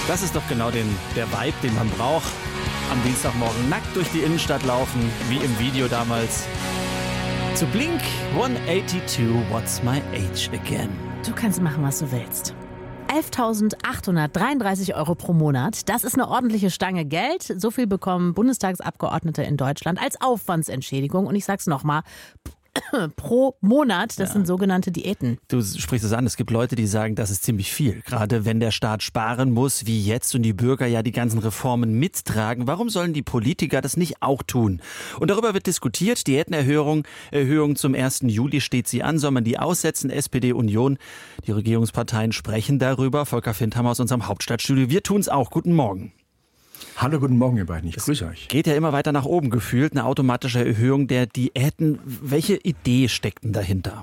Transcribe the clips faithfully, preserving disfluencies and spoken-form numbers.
Das ist doch genau den, der Vibe, den man braucht. Am Dienstagmorgen nackt durch die Innenstadt laufen, wie im Video damals. Zu Blink hundertzweiundachtzig, What's My Age Again? Du kannst machen, was du willst. elftausendachthundertdreiunddreißig Euro pro Monat. Das ist eine ordentliche Stange Geld. So viel bekommen Bundestagsabgeordnete in Deutschland als Aufwandsentschädigung. Und ich sag's nochmal, pro Monat, das ja. sind sogenannte Diäten. Du sprichst es an, es gibt Leute, die sagen, das ist ziemlich viel. Gerade wenn der Staat sparen muss, wie jetzt, und die Bürger ja die ganzen Reformen mittragen. Warum sollen die Politiker das nicht auch tun? Und darüber wird diskutiert. Diätenerhöhung Erhöhung zum ersten Juli steht sie an. Soll man die aussetzen? S P D, Union, die Regierungsparteien sprechen darüber. Volker Findhammer aus unserem Hauptstadtstudio. Wir tun's auch. Guten Morgen. Hallo, guten Morgen, ihr beiden. Ich grüße euch. Geht ja immer weiter nach oben gefühlt, eine automatische Erhöhung der Diäten. Welche Idee steckt denn dahinter?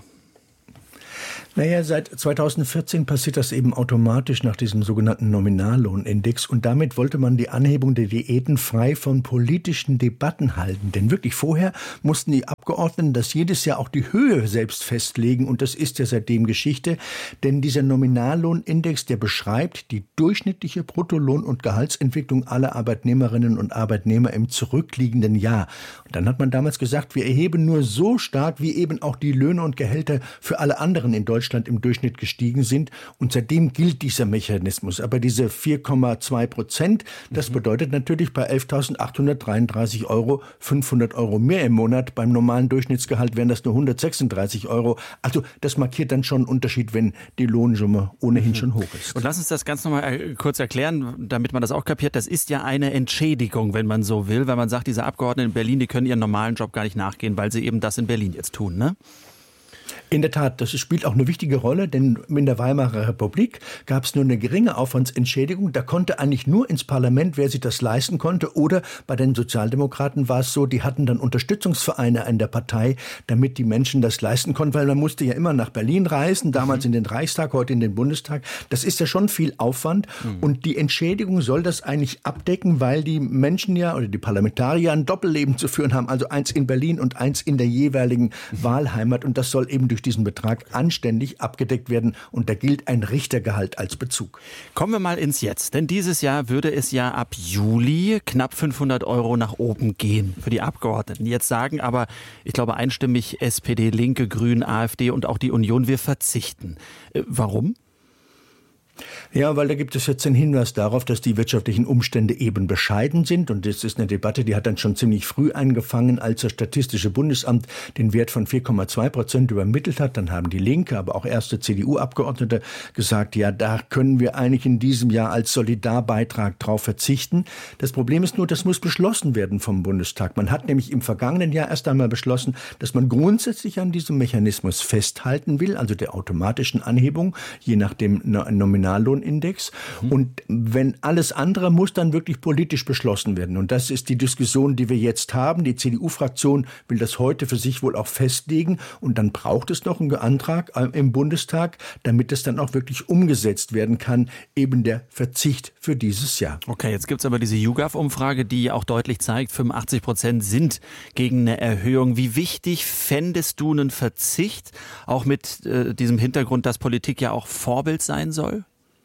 Naja, seit zweitausendvierzehn passiert das eben automatisch nach diesem sogenannten Nominallohnindex. Und damit wollte man die Anhebung der Diäten frei von politischen Debatten halten. Denn wirklich vorher mussten die Abgeordneten das jedes Jahr auch die Höhe selbst festlegen. Und das ist ja seitdem Geschichte. Denn dieser Nominallohnindex, der beschreibt die durchschnittliche Bruttolohn- und Gehaltsentwicklung aller Arbeitnehmerinnen und Arbeitnehmer im zurückliegenden Jahr. Und dann hat man damals gesagt, wir erheben nur so stark, wie eben auch die Löhne und Gehälter für alle anderen in Deutschland im Durchschnitt gestiegen sind. Und seitdem gilt dieser Mechanismus. Aber diese vier Komma zwei Prozent, das bedeutet natürlich bei elftausendachthundertdreiunddreißig Euro fünfhundert Euro mehr im Monat. Beim normalen Durchschnittsgehalt wären das nur hundertsechsunddreißig Euro. Also das markiert dann schon einen Unterschied, wenn die Lohnsumme ohnehin mhm. schon hoch ist. Und lass uns das ganz nochmal kurz erklären, damit man das auch kapiert. Das ist ja eine Entschädigung, wenn man so will, weil man sagt, diese Abgeordneten in Berlin, die können ihren normalen Job gar nicht nachgehen, weil sie eben das in Berlin jetzt tun, ne? In der Tat, das spielt auch eine wichtige Rolle, denn in der Weimarer Republik gab es nur eine geringe Aufwandsentschädigung. Da konnte eigentlich nur ins Parlament, wer sich das leisten konnte. Oder bei den Sozialdemokraten war es so, die hatten dann Unterstützungsvereine in der Partei, damit die Menschen das leisten konnten. Weil man musste ja immer nach Berlin reisen, damals mhm. in den Reichstag, heute in den Bundestag. Das ist ja schon viel Aufwand. Mhm. Und die Entschädigung soll das eigentlich abdecken, weil die Menschen ja oder die Parlamentarier ein Doppelleben zu führen haben. Also eins in Berlin und eins in der jeweiligen mhm. Wahlheimat. Und das soll eben durch diesen Betrag anständig abgedeckt werden. Und da gilt ein Richtergehalt als Bezug. Kommen wir mal ins Jetzt. Denn dieses Jahr würde es ja ab Juli knapp fünfhundert Euro nach oben gehen für die Abgeordneten. Jetzt sagen aber, ich glaube einstimmig S P D, Linke, Grünen, AfD und auch die Union, wir verzichten. Äh, warum? Ja, weil da gibt es jetzt den Hinweis darauf, dass die wirtschaftlichen Umstände eben bescheiden sind. Und das ist eine Debatte, die hat dann schon ziemlich früh angefangen, als das Statistische Bundesamt den Wert von vier Komma zwei Prozent übermittelt hat. Dann haben die Linke, aber auch erste C D U-Abgeordnete gesagt, ja, da können wir eigentlich in diesem Jahr als Solidarbeitrag drauf verzichten. Das Problem ist nur, das muss beschlossen werden vom Bundestag. Man hat nämlich im vergangenen Jahr erst einmal beschlossen, dass man grundsätzlich an diesem Mechanismus festhalten will, also der automatischen Anhebung, je nach dem Nominallohn. Nominallohnindex. Und wenn alles andere muss dann wirklich politisch beschlossen werden. Und das ist die Diskussion, die wir jetzt haben. Die C D U-Fraktion will das heute für sich wohl auch festlegen. Und dann braucht es noch einen Antrag im Bundestag, damit es dann auch wirklich umgesetzt werden kann, eben der Verzicht für dieses Jahr. Okay, jetzt gibt es aber diese YouGov-Umfrage, die auch deutlich zeigt, fünfundachtzig Prozent sind gegen eine Erhöhung. Wie wichtig fändest du einen Verzicht, auch mit äh, diesem Hintergrund, dass Politik ja auch Vorbild sein soll?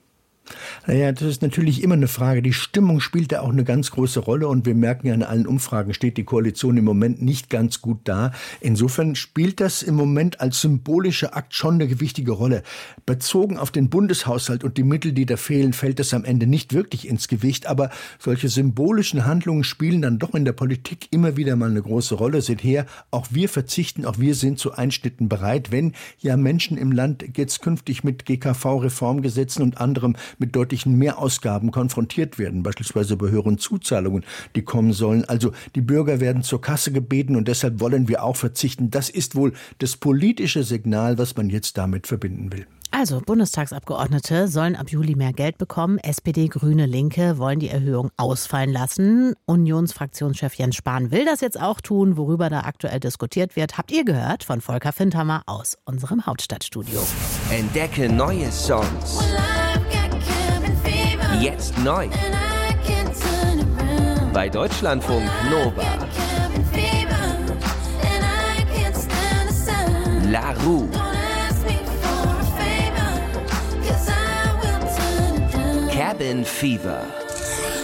Naja, das ist natürlich immer eine Frage. Die Stimmung spielt da auch eine ganz große Rolle und wir merken ja, in allen Umfragen steht die Koalition im Moment nicht ganz gut da. Insofern spielt das im Moment als symbolischer Akt schon eine gewichtige Rolle. Bezogen auf den Bundeshaushalt und die Mittel, die da fehlen, fällt das am Ende nicht wirklich ins Gewicht. Aber solche symbolischen Handlungen spielen dann doch in der Politik immer wieder mal eine große Rolle. Seht her, auch wir verzichten, auch wir sind zu Einschnitten bereit, wenn ja Menschen im Land jetzt künftig mit G K V-Reformgesetzen und anderem mit deutlichen Mehrausgaben konfrontiert werden, beispielsweise bei höheren Zuzahlungen, die kommen sollen. Also die Bürger werden zur Kasse gebeten und deshalb wollen wir auch verzichten. Das ist wohl das politische Signal, was man jetzt damit verbinden will. Also Bundestagsabgeordnete sollen ab Juli mehr Geld bekommen. S P D, Grüne, Linke wollen die Erhöhung ausfallen lassen. Unionsfraktionschef Jens Spahn will das jetzt auch tun, worüber da aktuell diskutiert wird. Habt ihr gehört von Volker Findhammer aus unserem Hauptstadtstudio. Entdecke neue Songs. Jetzt neu. Bei Deutschlandfunk Nova. La Roux. Cabin Fever.